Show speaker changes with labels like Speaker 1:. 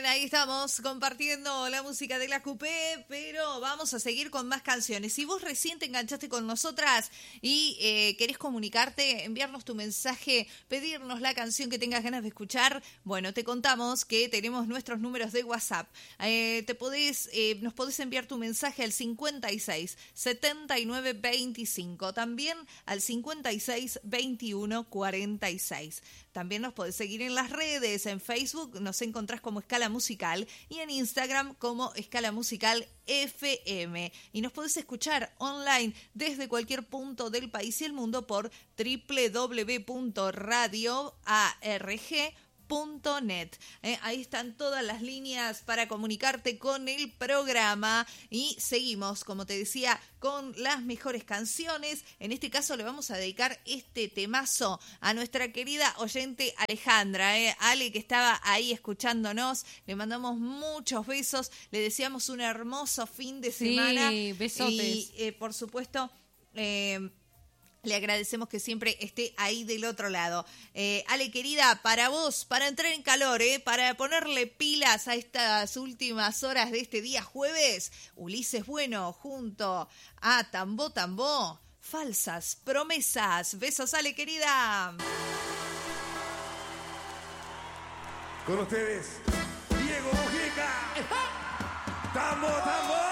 Speaker 1: bien, ahí estamos compartiendo la música de la Coupé, pero vamos a seguir con más canciones. Si vos recién te enganchaste con nosotras y querés comunicarte, enviarnos tu mensaje, pedirnos la canción que tengas ganas de escuchar, bueno, te contamos que tenemos nuestros números de WhatsApp. Nos podés enviar tu mensaje al 56 79 25, también al 56 21 46. También nos podés seguir en las redes, en Facebook nos encontrás como Escala Musical y en Instagram como Escala Musical FM. Y nos podés escuchar online desde cualquier punto del país y el mundo por www.radioarg.net. Ahí están todas las líneas para comunicarte con el programa y seguimos, como te decía, con las mejores canciones. En este caso le vamos a dedicar este temazo a nuestra querida oyente Alejandra, Ale, que estaba ahí escuchándonos. Le mandamos muchos besos, le deseamos un hermoso fin de semana.
Speaker 2: Sí, besotes.
Speaker 1: Y por supuesto, le agradecemos que siempre esté ahí del otro lado. Ale, querida, para vos, para entrar en calor, para ponerle pilas a estas últimas horas de este día jueves, Ulises Bueno junto a Tambó Tambó, Falsas Promesas. Besos, Ale, querida.
Speaker 3: Con ustedes, Diego Mujica. ¡Tambo, tambo!